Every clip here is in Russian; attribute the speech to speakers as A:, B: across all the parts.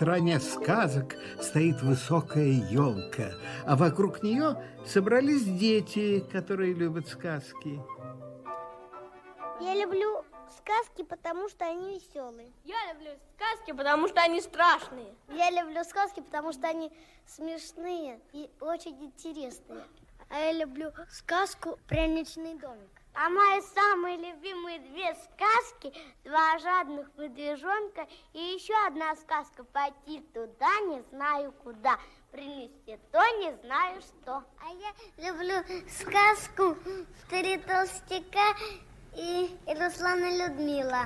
A: стране сказок стоит высокая елка, а вокруг нее собрались дети, которые любят сказки.
B: Я люблю сказки, потому что они веселые.
C: Я люблю сказки, потому что они страшные.
B: Я люблю сказки, потому что они смешные и очень интересные. А я люблю сказку «Пряничный домик». А мои самые любимые две сказки: «Два жадных медвежонка» и еще одна сказка «Пойти туда, не знаю куда, принести то, не знаю что». А я люблю сказку «Три толстяка» и Руслан и Людмила.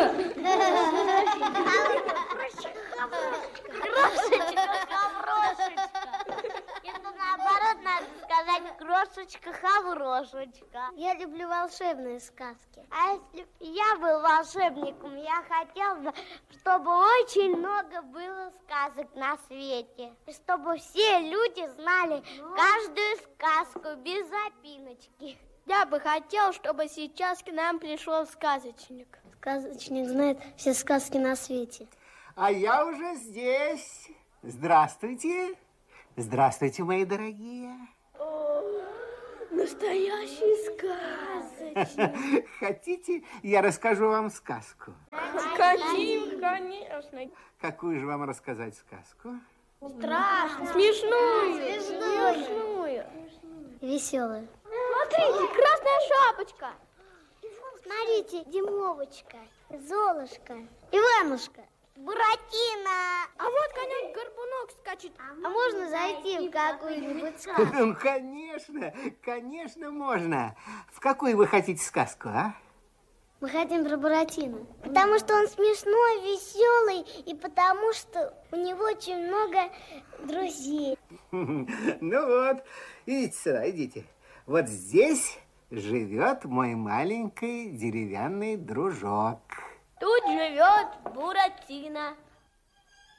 B: Крошечка-хаврошечка. Это наоборот надо сказать крошечка-хаврошечка. Я люблю волшебные сказки. А если бы я был волшебником, я хотел бы, чтобы очень много было сказок на свете. И чтобы все люди знали каждую сказку без запиночки.
C: Я бы хотел, чтобы сейчас к нам пришел сказочник.
B: Сказочник знает все сказки на свете.
D: А я уже здесь. Здравствуйте. Здравствуйте, мои дорогие.
C: О, настоящий сказочник.
D: Хотите, я расскажу вам сказку?
C: Хотим, конечно.
D: Какую же вам рассказать сказку?
C: Страшно. Смешную.
B: Смешную. Веселую.
C: Смотрите, красная шапочка.
B: Смотрите, Димовочка, Золушка, Иванушка, Буратино.
C: А вот конек-горбунок скачет.
B: А можно зайти в какую-нибудь сказку?
D: Ну, конечно, можно. В какую вы хотите сказку, а?
B: Мы хотим про Буратино. Потому что он смешной, веселый, и потому что у него очень много друзей.
D: Ну вот, идите сюда, идите. Вот здесь живет мой маленький деревянный дружок.
C: Тут живет Буратино.